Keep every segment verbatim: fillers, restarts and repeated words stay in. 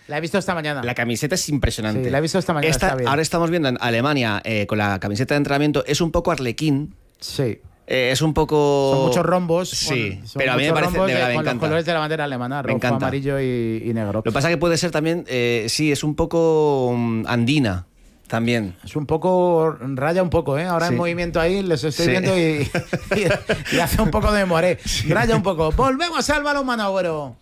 La he visto esta mañana. La camiseta es impresionante. Sí, la he visto esta mañana. Esta, está bien. Ahora estamos viendo en Alemania eh, con la camiseta de entrenamiento. Es un poco arlequín. Sí. Eh, es un poco... Son muchos rombos. Sí, con, son pero a mí me parece... De verdad, de, me con encanta. los colores de la bandera alemana. Me Rojo, encanta. amarillo y, y negro. Lo que pasa es que puede ser también... Eh, sí, es un poco um, andina. También. Es un poco, raya un poco, ¿eh? Ahora Sí. en movimiento ahí, les estoy Sí. viendo y, y, y hace un poco de moré. Sí. Raya un poco. Volvemos al balonmano, Agüero.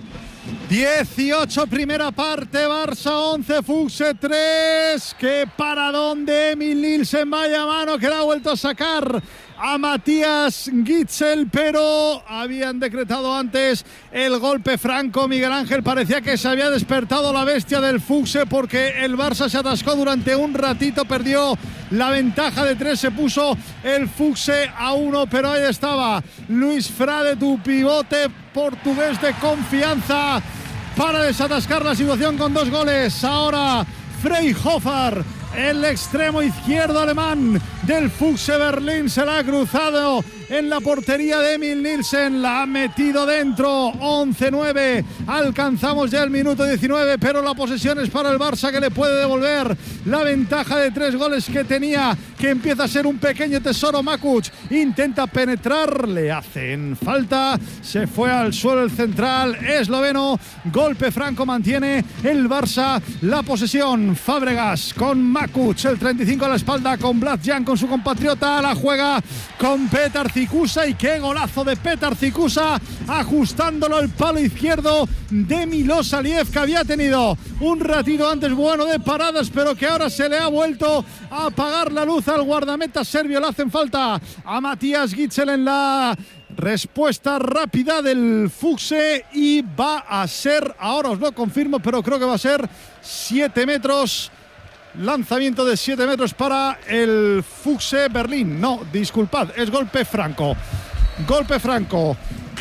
dieciocho primera parte, Barça once, Fuxe tres. Qué paradón de Emil Nielsen, vaya mano que la ha vuelto a sacar a Matías Gitzel, pero habían decretado antes el golpe franco. Miguel Ángel, parecía que se había despertado la bestia del Fuxe porque el Barça se atascó durante un ratito, perdió la ventaja de tres, se puso el Fuxe a uno, pero ahí estaba Luis Frade, tu pivote portugués de confianza, para desatascar la situación con dos goles. Ahora Freyhofer, el extremo izquierdo alemán del Fuxe Berlín, se la ha cruzado en la portería de Emil Nielsen, la ha metido dentro. Once nueve, alcanzamos ya el minuto diecinueve, pero la posesión es para el Barça, que le puede devolver la ventaja de tres goles que tenía, que empieza a ser un pequeño tesoro. Makuc intenta penetrar, le hacen falta, se fue al suelo el central esloveno. Golpe franco, mantiene el Barça la posesión. Fábregas con Makuc, el treinta y cinco a la espalda, con Blatjan, con su compatriota, la juega con Petar Cicusa, y qué golazo de Petar Cicusa, ajustándolo al palo izquierdo de Milos Aliev, que había tenido un ratito antes bueno de paradas, pero que ahora se le ha vuelto a apagar la luz al guardameta serbio. Le hacen falta a Matías Gitzel en la respuesta rápida del Fuxe, y va a ser, ahora os lo confirmo, pero creo que va a ser siete metros. Lanzamiento de siete metros para el Fuxe Berlín. No, disculpad, es golpe franco. Golpe franco.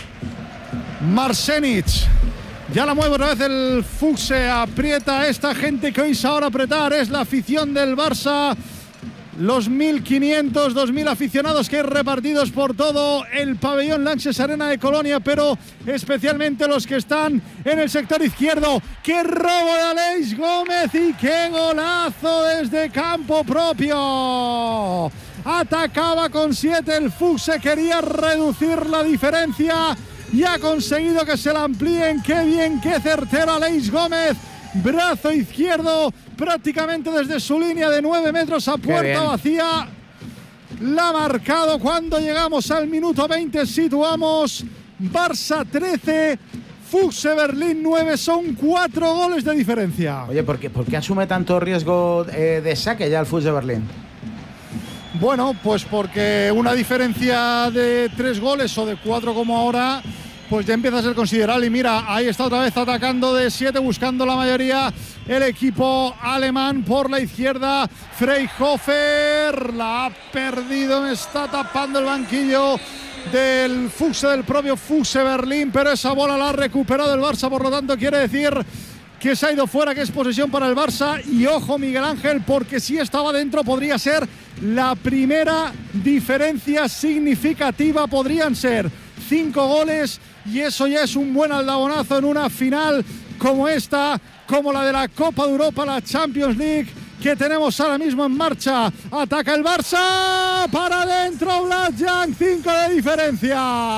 Marsenic. Ya la mueve otra vez el Fuxe. Aprieta a esta gente que oís ahora apretar. Es la afición del Barça. Los mil quinientos, dos mil aficionados que hay repartidos por todo el pabellón Lanxess Arena de Colonia, pero especialmente los que están en el sector izquierdo. ¡Qué robo de Aleix Gómez y qué golazo desde campo propio! Atacaba con siete el Fuxe, quería reducir la diferencia y ha conseguido que se la amplíen. ¡Qué bien, qué certero Aleix Gómez! Brazo izquierdo, prácticamente desde su línea de nueve metros a puerta vacía. La ha marcado cuando llegamos al minuto veinte. Situamos Barça trece, Fuxe Berlín nueve. Son cuatro goles de diferencia. Oye, ¿por qué, por qué asume tanto riesgo eh, de saque ya el Fuxe Berlín? Bueno, pues porque una diferencia de tres goles o de cuatro como ahora, pues ya empieza a ser considerable. Y mira, ahí está otra vez atacando de siete, buscando la mayoría el equipo alemán por la izquierda. Freyhofer la ha perdido, me está tapando el banquillo del Fuxe, del propio Fuxe Berlín, pero esa bola la ha recuperado el Barça, por lo tanto quiere decir que se ha ido fuera, que es posesión para el Barça. Y ojo, Miguel Ángel, porque si estaba dentro podría ser la primera diferencia significativa. Podrían ser cinco goles y eso ya es un buen aldabonazo en una final como esta, como la de la Copa de Europa, la Champions League, que tenemos ahora mismo en marcha. Ataca el Barça, para adentro Blatjan, cinco de diferencia.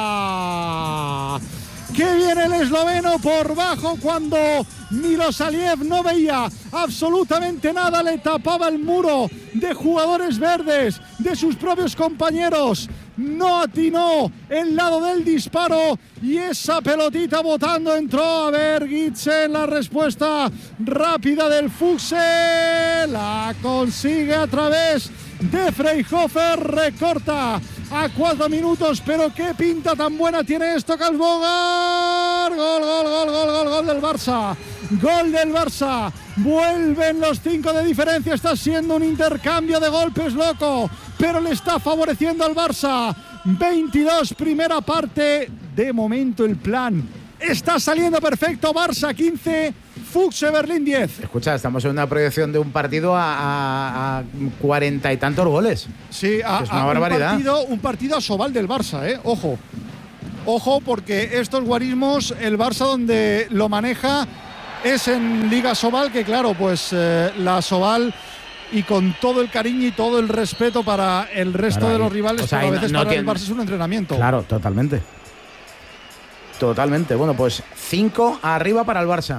Que viene el esloveno por bajo cuando Milos Aliev no veía absolutamente nada, le tapaba el muro de jugadores verdes, de sus propios compañeros. No atinó el lado del disparo y esa pelotita botando entró. A ver, Gitzel, la respuesta rápida del Fuxe, la consigue a través de Freyhofer, recorta a cuatro minutos, pero qué pinta tan buena tiene esto, Kalsbogar. Gol, gol, gol, gol, gol, gol del Barça. Gol del Barça. Vuelven los cinco de diferencia. Está siendo un intercambio de golpes loco, pero le está favoreciendo al Barça. veintidós, primera parte. De momento el plan está saliendo perfecto. Barça quince, Fuxe Berlín diez. Escucha, estamos en una proyección de un partido a cuarenta y tantos goles. Sí, a, es una a barbaridad. Un partido, un partido a Sobal del Barça, ¿eh? Ojo. Ojo, porque estos guarismos, el Barça donde lo maneja es en Liga Sobal, que claro, pues eh, la Sobal, y con todo el cariño y todo el respeto para el resto claro, de los ahí, rivales, o sea, pero a veces no, no para tiene, el Barça es un entrenamiento. Claro, totalmente. Totalmente. Bueno, pues cinco arriba para el Barça.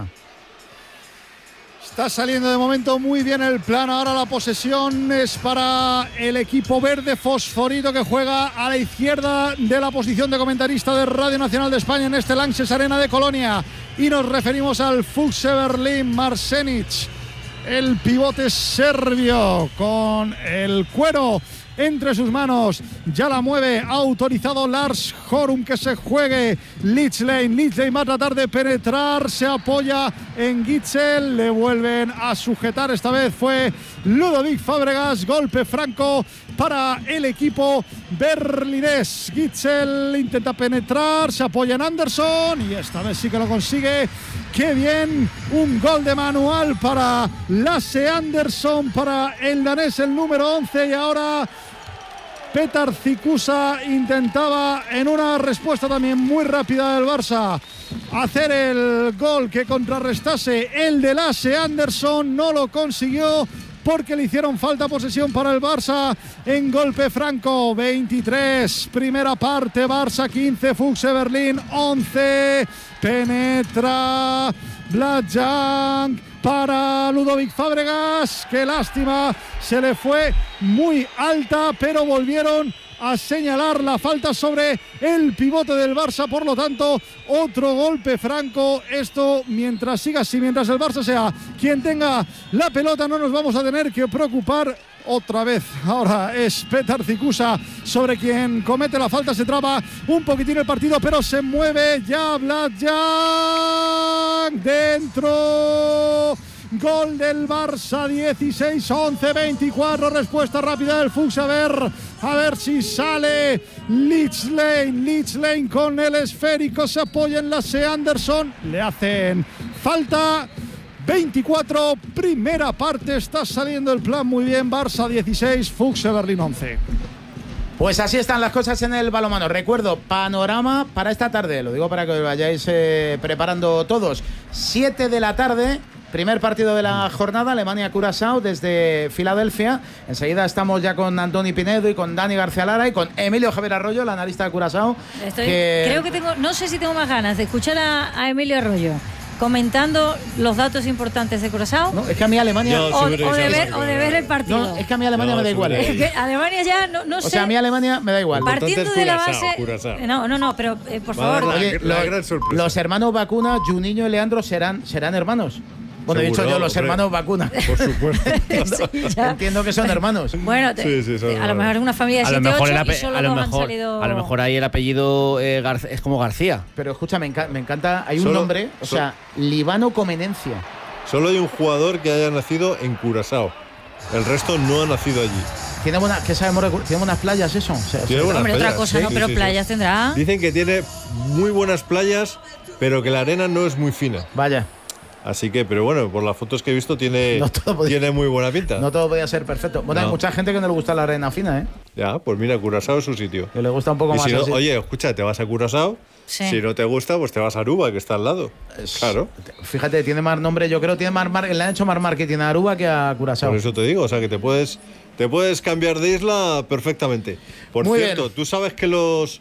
Está saliendo de momento muy bien el plano. Ahora la posesión es para el equipo verde fosforito, que juega a la izquierda de la posición de comentarista de Radio Nacional de España en este Lanxess Arena de Colonia. Y nos referimos al Fuchse Berlín. Marsenic, el pivote serbio, con el cuero entre sus manos, ya la mueve, ha autorizado Lars Horum que se juegue Lichlein. Lichlein va a tratar de penetrar, se apoya en Gitzel, le vuelven a sujetar, esta vez fue Ludovic Fábregas. Golpe franco para el equipo berlinés. Gitzel intenta penetrar, se apoya en Anderson y esta vez sí que lo consigue. ¡Qué bien! Un gol de manual para Lasse Anderson, para el danés, el número once, y ahora Petar Zikusa intentaba, en una respuesta también muy rápida del Barça, hacer el gol que contrarrestase el de Lasse Anderson. No lo consiguió porque le hicieron falta. Posesión para el Barça en golpe franco. veintitrés, primera parte, Barça quince, Fuchse Berlín once. Penetra Blajang para Ludovic Fábregas. Qué lástima, se le fue muy alta, pero volvieron a señalar la falta sobre el pivote del Barça. Por lo tanto, otro golpe franco. Esto, mientras siga así, mientras el Barça sea quien tenga la pelota, no nos vamos a tener que preocupar. Otra vez, ahora es Petar Zikusa sobre quien comete la falta. Se traba un poquitín el partido, pero se mueve ya Blajang dentro. Gol del Barça, dieciséis once, veinticuatro. Respuesta rápida del Fuchs. A ver, a ver si sale Lichlein. Lichlein con el esférico, se apoya en Lasse Anderson. Le hacen falta. veinticuatro, primera parte, está saliendo el plan muy bien. Barça dieciséis, Fuchse Berlín once. Pues así están las cosas en el balonmano. Recuerdo, panorama para esta tarde, lo digo para que os vayáis eh, preparando todos. siete de la tarde, primer partido de la jornada, Alemania-Curazao desde Filadelfia. Enseguida estamos ya con Antoni Pinedo y con Dani García Lara y con Emilio Javier Arroyo, el analista de Curazao. Estoy, que... Creo que tengo, no sé si tengo más ganas de escuchar a, a Emilio Arroyo comentando los datos importantes de Curazao. No, es que a mí Alemania... O, o, de, ver, o de ver el partido. No, es que a mí Alemania no, me da igual. Es que Alemania ya no, no sé. O sea, a mí Alemania me da igual. Partiendo de la base... Curazao. No, no, no, pero eh, por favor... La, Oye, la los, gran sorpresa. los hermanos Vacuna, Juninho y Leandro, serán, serán hermanos. Bueno, he dicho yo, los hombre. hermanos Vacuna. Por supuesto. entiendo, Sí, ya. entiendo que son hermanos. Bueno, te, Sí, sí, son a lo hermanos. mejor es una familia de A lo siete, mejor, el ocho y ape- solo a lo dos han mejor, salido... a lo mejor ahí el apellido eh, Garc- es como García. Pero escucha, me, enca- me encanta, hay un Solo- nombre, o sea, Libano Comenencia. Solo hay un jugador que haya nacido en Curazao. El resto no ha nacido allí. Tiene buena, ¿qué sabemos? de Cu- Tiene buenas playas eso. O sea, Tiene buenas Hombre, otra playas, cosa, sí, ¿no? sí, Pero sí, sí. playas tendrá... Dicen que tiene muy buenas playas, pero que la arena no es muy fina. Vaya, Así que, pero bueno, por las fotos que he visto tiene, No todo podía- tiene muy buena pinta. no todo podía ser perfecto. Bueno, hay No. mucha gente que no le gusta la arena fina, ¿eh? Ya, pues mira, Curazao es su sitio. Que le gusta un poco Y más si no, así. oye, escucha, te vas a Curazao. Sí. Si no te gusta, pues te vas a Aruba, que está al lado. Claro. Fíjate, tiene más nombre, yo creo, tiene más mar- le han hecho más marketing a Aruba que a Curazao. Por eso te digo, o sea que te puedes, te puedes cambiar de isla perfectamente. Por Muy cierto, bien. ¿tú sabes que los,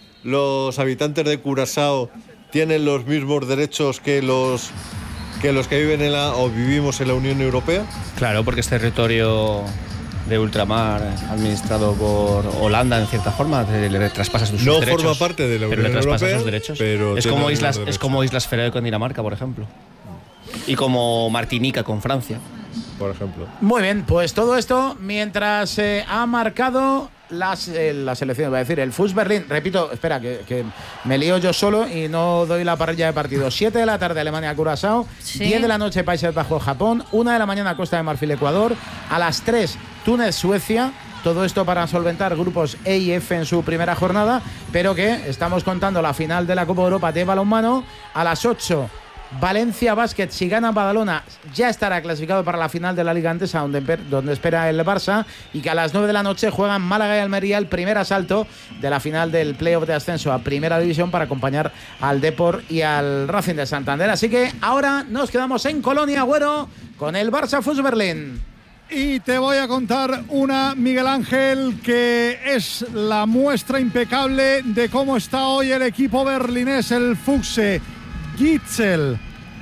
los habitantes de Curazao tienen los mismos derechos que los que los que viven en la o vivimos en la Unión Europea? Claro, porque es territorio de ultramar administrado por Holanda en cierta forma, te- le traspasas sus No derechos. forma parte de la pero le Unión traspasas Europea, sus derechos. pero es tiene como los islas, derechos. es como Islas Feroe con Dinamarca, por ejemplo. Y como Martinica con Francia. Por ejemplo. Muy bien, pues todo esto mientras eh, ha marcado las, eh, la selección, va a decir, el Fuchs Berlín. Repito, espera, que, que me lío yo solo y no doy la parrilla de partidos. siete de la tarde Alemania-Curazao, Sí. diez de la noche Países Bajos-Japón, una de la mañana Costa de Marfil-Ecuador, a las tres Túnez-Suecia. Todo esto para solventar grupos E y F en su primera jornada, pero que estamos contando la final de la Copa Europa de balonmano a las ocho. Valencia Basket, si gana Badalona, ya estará clasificado para la final de la Liga Andesa, donde, donde espera el Barça, y que a las nueve de la noche juegan Málaga y Almería el primer asalto de la final del playoff de ascenso a Primera División para acompañar al Depor y al Racing de Santander. Así que ahora nos quedamos en Colonia, Agüero, con el Barça Fuß Berlín. Y te voy a contar una, Miguel Ángel, que es la muestra impecable de cómo está hoy el equipo berlinés, el Füchse. Gitzel,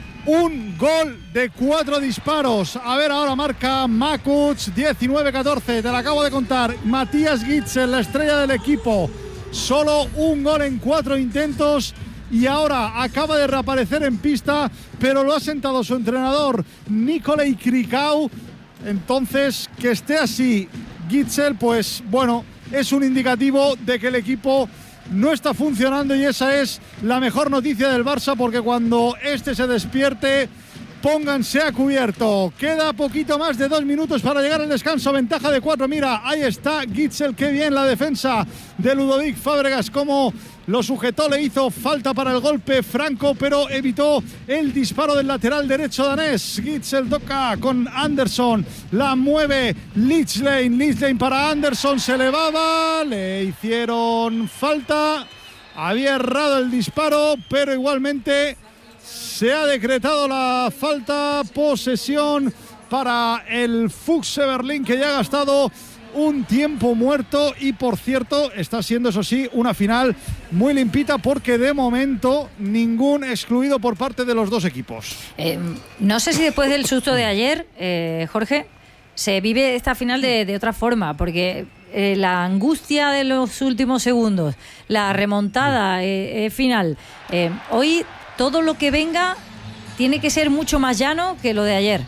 un gol de cuatro disparos. A ver, ahora marca Makuc, diecinueve catorce, te lo acabo de contar. Matías Gitzel, la estrella del equipo, solo un gol en cuatro intentos. Y ahora acaba de reaparecer en pista, pero lo ha sentado su entrenador, Nikolai Krikau. Entonces, que esté así Gitzel, pues bueno, es un indicativo de que el equipo no está funcionando, y esa es la mejor noticia del Barça, porque cuando este se despierte, pónganse a cubierto. Queda poquito más de dos minutos para llegar al descanso, ventaja de cuatro. Mira, ahí está Gitzel, qué bien la defensa de Ludovic Fábregas, como lo sujetó, le hizo falta para el golpe franco, pero evitó el disparo del lateral derecho danés. Gitzel toca con Anderson, la mueve Lichlein, Lichlein para Anderson, se elevaba, le hicieron falta, había errado el disparo, pero igualmente se ha decretado la falta. Posesión para el Füchse Berlín, que ya ha gastado un tiempo muerto, y por cierto está siendo, eso sí, una final muy limpita, porque de momento ningún excluido por parte de los dos equipos. Eh, no sé si después del susto de ayer, eh, Jorge, se vive esta final de, de otra forma, porque eh, la angustia de los últimos segundos, la remontada eh, eh, final, eh, hoy todo lo que venga tiene que ser mucho más llano que lo de ayer.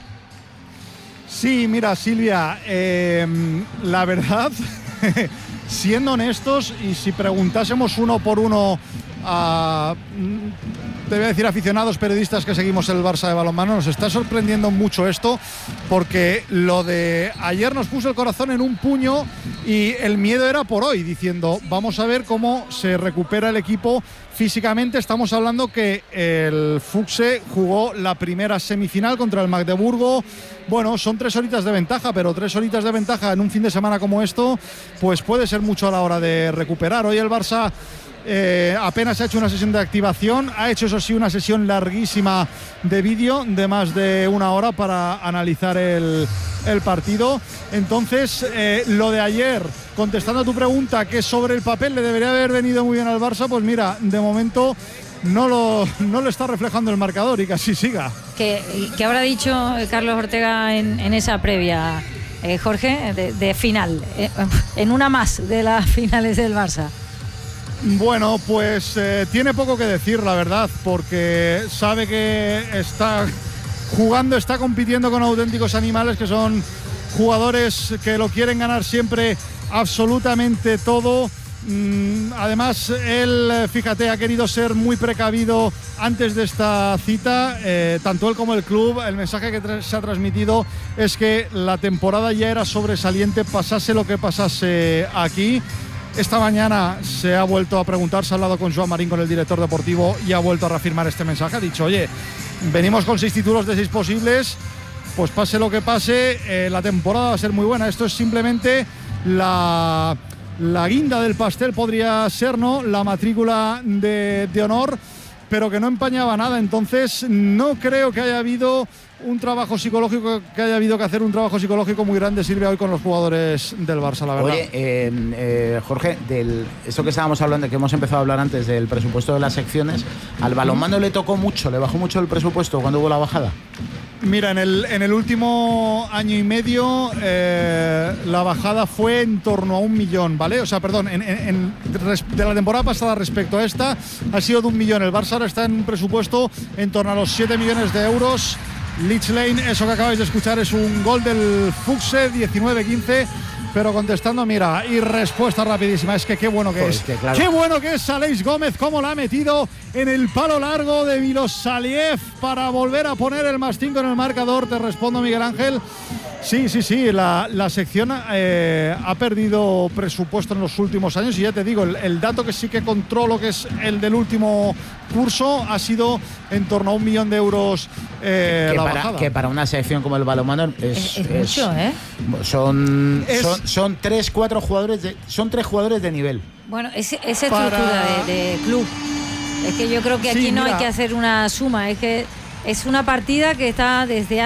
Sí, mira, Silvia, eh, la verdad, siendo honestos, y si preguntásemos uno por uno a, te voy a decir, aficionados, periodistas que seguimos el Barça de balonmano, nos está sorprendiendo mucho esto, porque lo de ayer nos puso el corazón en un puño y el miedo era por hoy, diciendo, vamos a ver cómo se recupera el equipo físicamente. Estamos hablando que el Füchse jugó la primera semifinal contra el Magdeburgo. Bueno, son tres horitas de ventaja, pero tres horitas de ventaja en un fin de semana como esto, pues puede ser mucho a la hora de recuperar. Hoy el Barça eh, apenas ha hecho una sesión de activación, ha hecho, eso sí, una sesión larguísima de vídeo de más de una hora para analizar el, el partido. Entonces, eh, lo de ayer, contestando a tu pregunta, que sobre el papel le debería haber venido muy bien al Barça, pues mira, de momento no lo, no lo está reflejando el marcador, y que así siga. ¿Qué, qué habrá dicho Carlos Ortega en, en esa previa, eh, Jorge, de, de final, eh, en una más de las finales del Barça? Bueno, pues eh, tiene poco que decir, la verdad, porque sabe que está jugando, está compitiendo con auténticos animales, que son jugadores que lo quieren ganar siempre absolutamente todo. Mm, además, él, fíjate, ha querido ser muy precavido antes de esta cita, eh, tanto él como el club. El mensaje que tra- se ha transmitido es que la temporada ya era sobresaliente, pasase lo que pasase aquí. Esta mañana se ha vuelto a preguntar, se ha hablado con Joan Marín, con el director deportivo, y ha vuelto a reafirmar este mensaje. Ha dicho, oye, venimos con seis títulos de seis posibles, pues pase lo que pase, eh, la temporada va a ser muy buena. Esto es simplemente la, la guinda del pastel, podría ser, ¿no? La matrícula de, de honor, pero que no empañaba nada. Entonces no creo que haya habido un trabajo psicológico, que haya habido que hacer un trabajo psicológico muy grande, Silvia, hoy con los jugadores del Barça, la verdad. Oye, eh, eh, Jorge, del esto que estábamos hablando, que hemos empezado a hablar antes del presupuesto de las secciones, ¿al balonmano le tocó mucho, le bajó mucho el presupuesto cuando hubo la bajada? Mira, en el, en el último año y medio eh, la bajada fue en torno a un millón, ¿vale? O sea, perdón, en, en, en, de la temporada pasada respecto a esta ha sido de un millón. El Barça ahora está en un presupuesto en torno a los siete millones de euros. Lichlein, eso que acabáis de escuchar es un gol del Füchse, diecinueve quince. Pero contestando, mira, y respuesta rapidísima, es que qué bueno que pues es. que claro. Qué bueno que es Aleix Gómez, cómo la ha metido en el palo largo de Milosaliev para volver a poner el más cinco en el marcador. Te respondo, Miguel Ángel. Sí, sí, sí, la, la sección eh, ha perdido presupuesto en los últimos años y ya te digo, el, el dato que sí que controlo, que es el del último curso, ha sido en torno a un millón de euros eh, que, la para, bajada. que para una sección como el balonmano es, Es, es es- mucho, ¿eh? son, Es- son son tres, cuatro jugadores de, son tres jugadores de nivel. Bueno, es, es estructura Para- de, de club. Es que yo creo que Sí, aquí no mira. hay que hacer una suma, es que es una partida que está desde